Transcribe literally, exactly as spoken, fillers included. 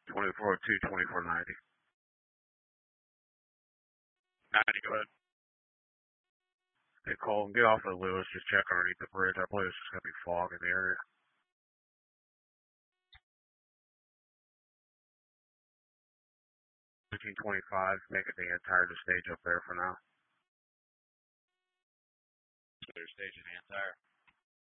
twenty-four oh two, twenty-four ninety. ninety, go ahead. Hey, Colton, get off of Lewis. Just check underneath the bridge. I believe it's just going to be fog in the area. fifteen twenty-five, making the entire stage up there for now. They're staging the entire.